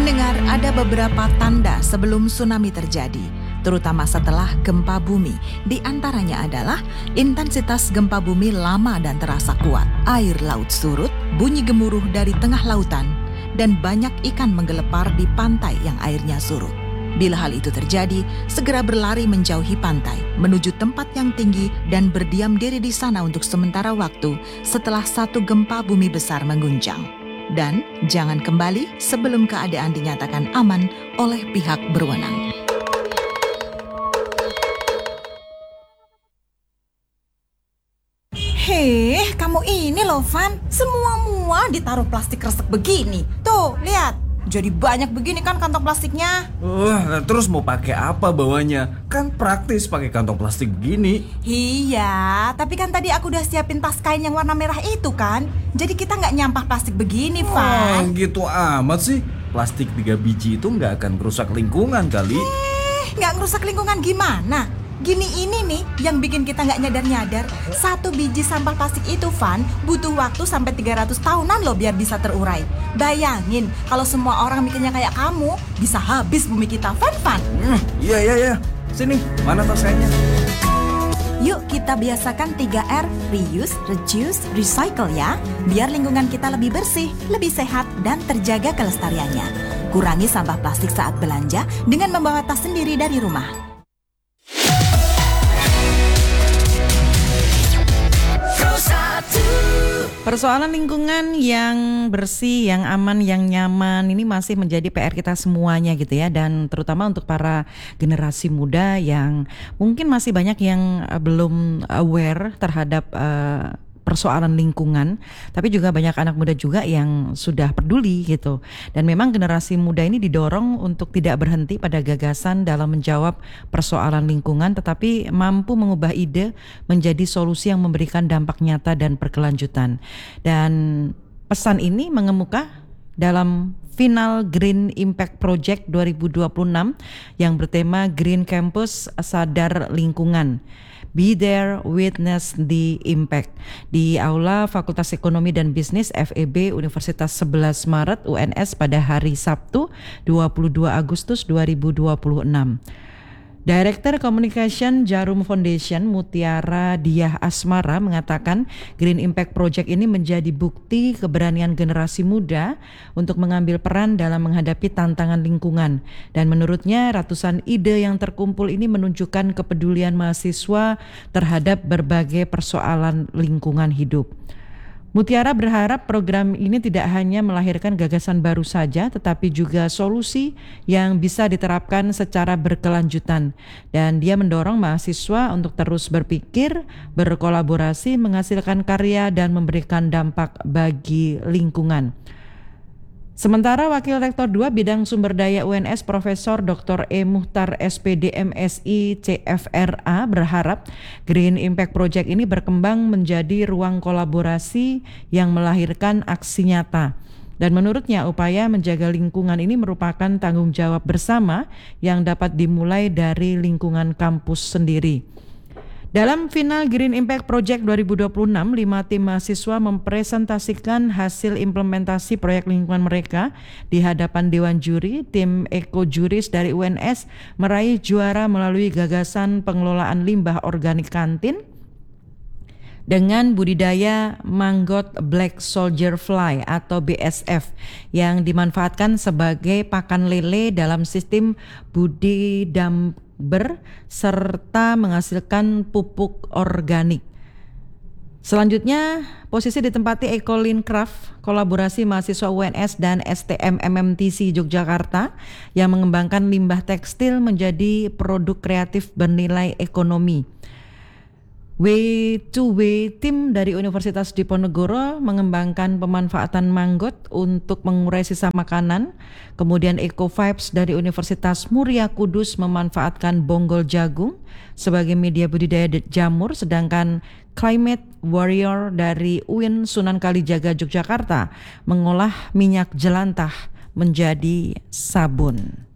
Pendengar, ada beberapa tanda sebelum tsunami terjadi, terutama setelah gempa bumi. Di antaranya adalah intensitas gempa bumi lama dan terasa kuat, air laut surut, bunyi gemuruh dari tengah lautan, dan banyak ikan menggelepar di pantai yang airnya surut. Bila hal itu terjadi, segera berlari menjauhi pantai, menuju tempat yang tinggi dan berdiam diri di sana untuk sementara waktu setelah satu gempa bumi besar mengguncang. Dan jangan kembali sebelum keadaan dinyatakan aman oleh pihak berwenang. Hei, kamu ini loh, Van. Semua ditaruh plastik resek begini. Tuh, lihat. Jadi banyak begini kan kantong plastiknya. Terus mau pakai apa bawanya? Kan praktis pakai kantong plastik begini. Iya, tapi kan tadi aku udah siapin tas kain yang warna merah itu kan. Jadi kita nggak nyampah plastik begini, Van. Gitu amat sih. Plastik 3 biji itu nggak akan merusak lingkungan kali. Nggak merusak lingkungan gimana? Gini ini nih yang bikin kita nggak nyadar-nyadar. 1 biji sampah plastik itu, Van, butuh waktu sampai 300 tahunan loh biar bisa terurai. Bayangin kalau semua orang mikirnya kayak kamu, bisa habis bumi kita, Van. Iya. Sini, mana tas kainnya? Yuk kita biasakan 3R, reuse, reduce, recycle ya. Biar lingkungan kita lebih bersih, lebih sehat, dan terjaga kelestariannya. Kurangi sampah plastik saat belanja dengan membawa tas sendiri dari rumah. Persoalan lingkungan yang bersih, yang aman, yang nyaman ini masih menjadi PR kita semuanya gitu ya, dan terutama untuk para generasi muda yang mungkin masih banyak yang belum aware terhadap persoalan lingkungan, tapi juga banyak anak muda juga yang sudah peduli gitu. Dan memang generasi muda ini didorong untuk tidak berhenti pada gagasan dalam menjawab persoalan lingkungan, tetapi mampu mengubah ide menjadi solusi yang memberikan dampak nyata dan berkelanjutan. Dan pesan ini mengemuka dalam Final Green Impact Project 2026 yang bertema Green Campus Sadar Lingkungan. Be there, witness the impact. Di Aula Fakultas Ekonomi dan Bisnis FEB Universitas 11 Maret UNS pada hari Sabtu 22 Agustus 2026. Director Communication Jarum Foundation Mutiara Diah Asmara mengatakan Green Impact Project ini menjadi bukti keberanian generasi muda untuk mengambil peran dalam menghadapi tantangan lingkungan. Dan menurutnya ratusan ide yang terkumpul ini menunjukkan kepedulian mahasiswa terhadap berbagai persoalan lingkungan hidup. Mutiara berharap program ini tidak hanya melahirkan gagasan baru saja, tetapi juga solusi yang bisa diterapkan secara berkelanjutan. Dan dia mendorong mahasiswa untuk terus berpikir, berkolaborasi, menghasilkan karya, dan memberikan dampak bagi lingkungan. Sementara Wakil Rektor 2 Bidang Sumber Daya UNS Profesor Dr. E. Muhtar SPD MSI CFRA berharap Green Impact Project ini berkembang menjadi ruang kolaborasi yang melahirkan aksi nyata. Dan menurutnya upaya menjaga lingkungan ini merupakan tanggung jawab bersama yang dapat dimulai dari lingkungan kampus sendiri. Dalam Final Green Impact Project 2026, 5 tim mahasiswa mempresentasikan hasil implementasi proyek lingkungan mereka di hadapan Dewan Juri. Tim Eko Juris dari UNS meraih juara melalui gagasan pengelolaan limbah organik kantin dengan budidaya Manggot Black Soldier Fly atau BSF yang dimanfaatkan sebagai pakan lele dalam sistem budidaya serta menghasilkan pupuk organik. Selanjutnya, posisi ditempati Ecolin Craft, kolaborasi mahasiswa UNS dan STM MMTC Yogyakarta yang mengembangkan limbah tekstil menjadi produk kreatif bernilai ekonomi. W2W tim dari Universitas Diponegoro mengembangkan pemanfaatan manggot untuk mengurai sisa makanan. Kemudian Eco Vibes dari Universitas Muria Kudus memanfaatkan bonggol jagung sebagai media budidaya jamur, sedangkan Climate Warrior dari UIN Sunan Kalijaga Yogyakarta mengolah minyak jelantah menjadi sabun.